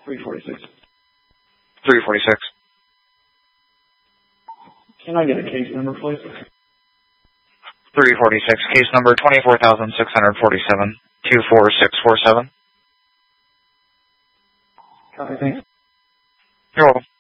346. 346. Can I get a case number, please? 346, case number 24,647, 24647. Copy, thanks. You're welcome.